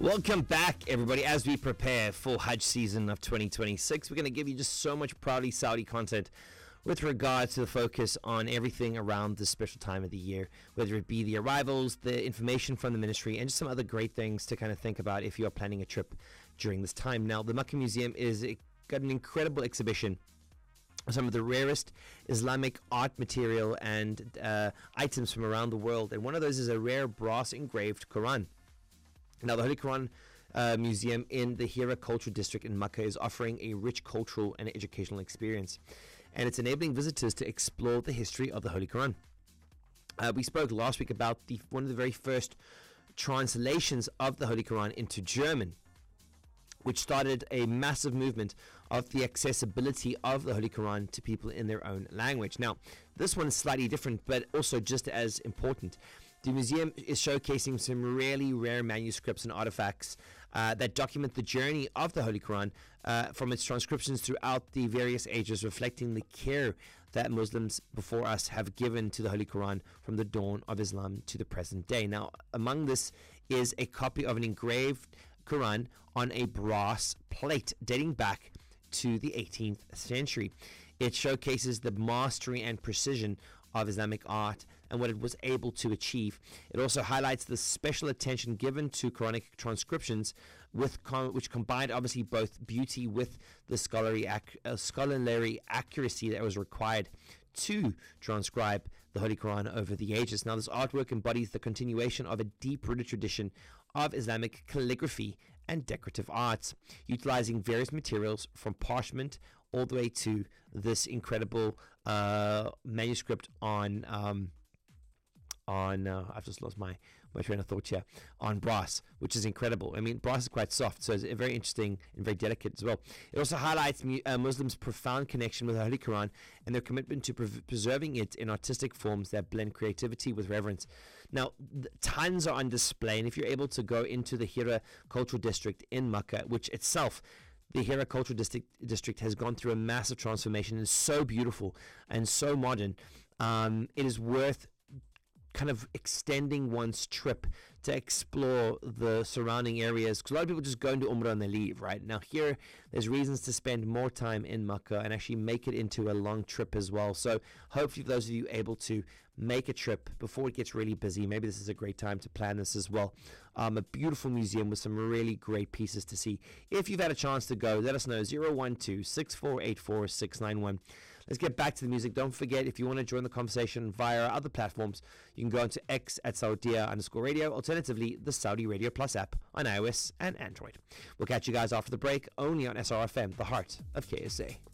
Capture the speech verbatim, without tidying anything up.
Welcome back, everybody. As we prepare for Hajj season of twenty twenty-six, we're going to give you just so much proudly Saudi content with regards to the focus on everything around this special time of the year, whether it be the arrivals, the information from the ministry, and just some other great things to kind of think about if you are planning a trip during this time. Now, the Makkah Museum is got an incredible exhibition of some of the rarest Islamic art material and uh, items from around the world, and one of those is a rare brass engraved Quran. Now, the Holy Quran uh, Museum in the Hira Cultural District in Makkah is offering a rich cultural and educational experience, and it's enabling visitors to explore the history of the Holy Quran. Uh, we spoke last week about the one of the very first translations of the Holy Quran into German, which started a massive movement of the accessibility of the Holy Quran to people in their own language. Now, this one is slightly different, but also just as important. The museum is showcasing some really rare manuscripts and artifacts uh, that document the journey of the Holy Quran uh, from its transcriptions throughout the various ages, reflecting the care that Muslims before us have given to the Holy Quran from the dawn of Islam to the present day. Now, among this is a copy of an engraved Quran on a brass plate dating back to the eighteenth century. It showcases the mastery and precision of Islamic art and what it was able to achieve. It also highlights the special attention given to Quranic transcriptions, with com- which combined obviously both beauty with the scholarly, ac- uh, scholarly accuracy that was required to transcribe the Holy Quran over the ages. Now, this artwork embodies the continuation of a deep-rooted tradition of Islamic calligraphy and decorative arts, utilizing various materials from parchment all the way to this incredible uh, manuscript on um, on uh, I've just lost my, my train of thought here, on brass, which is incredible. I mean, brass is quite soft, so it's very interesting and very delicate as well. It also highlights mu- uh, Muslims' profound connection with the Holy Quran and their commitment to pre- preserving it in artistic forms that blend creativity with reverence. Now, th- tons are on display, and if you're able to go into the Hira Cultural District in Makkah, which itself, the Hira Cultural District, District has gone through a massive transformation and is so beautiful and so modern, um, it is worth kind of extending one's trip to explore the surrounding areas, because a lot of people just go into Umrah and they leave. Right now, here there's reasons to spend more time in Makkah and actually make it into a long trip as well. So hopefully, for those of you able to make a trip before it gets really busy, maybe this is a great time to plan this as well. Um, a beautiful museum with some really great pieces to see. If you've had a chance to go, let us know. zero one two, six four eight four, six nine one. Let's get back to the music. Don't forget, if you want to join the conversation via our other platforms, you can go onto X at Saudia underscore radio. Alternatively, the Saudi Radio Plus app on iOS and Android. We'll catch you guys after the break, only on S R F M, the heart of K S A.